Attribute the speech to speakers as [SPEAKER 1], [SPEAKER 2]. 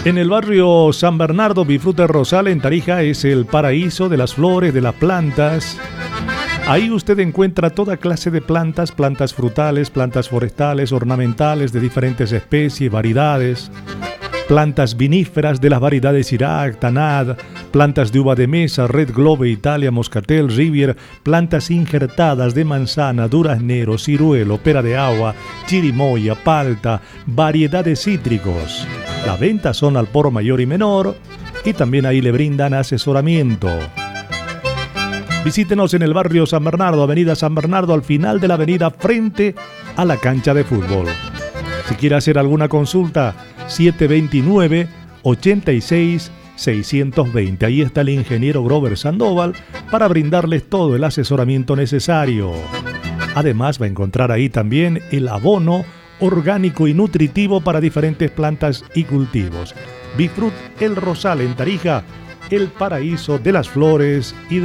[SPEAKER 1] En el barrio San Bernardo, Bifruta Rosal en Tarija es el paraíso de las flores, de las plantas. Ahí usted encuentra toda clase de plantas, plantas frutales, plantas forestales, ornamentales de diferentes especies, variedades, plantas viníferas de las variedades Irak, Tanad, plantas de uva de mesa, Red Globe, Italia, Moscatel, Rivier, plantas injertadas de manzana, duraznero, ciruelo, pera de agua, chirimoya, palta, variedad de cítricos. Las ventas son al por mayor y menor y también ahí le brindan asesoramiento. Visítenos en el barrio San Bernardo, avenida San Bernardo, al final de la avenida frente a la cancha de fútbol. Si quiere hacer alguna consulta, 729-86-620. Ahí está el ingeniero Grover Sandoval para brindarles todo el asesoramiento necesario. Además va a encontrar ahí también el abono orgánico y nutritivo para diferentes plantas y cultivos. Bifrut El Rosal en Tarija, el paraíso de las flores y de